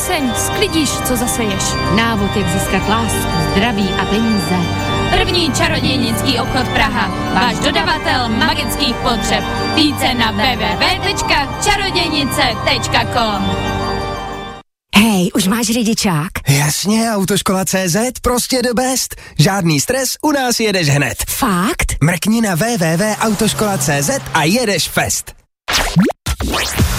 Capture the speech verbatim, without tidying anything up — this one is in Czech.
píseň, sklidíš, co zaseješ. Návod, jak získat lásku, zdraví a peníze. První čarodějnický obchod Praha. Váš dodavatel magických potřeb. Více na w w w tečka čarodějnice tečka com. Hej, už máš řidičák? Jasně, Autoškola tečka cé zet, prostě the best. Žádný stres, u nás jedeš hned. Fakt? Mrkni na w w w tečka autoškola tečka cé zet a jedeš fest.